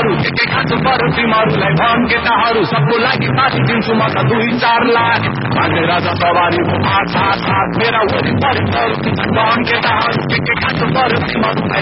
केटाहरू के खाँचो पर्यो तिमीहरूलाई भन केटाहरू सबको लागि पार्टी दिन्छु म त 2-4 लाख भाग्ने राजा सवारीको 8-8 मेरा वरिपरि भन केटाहरू के खाँचो पर्यो तिमीहरूलाई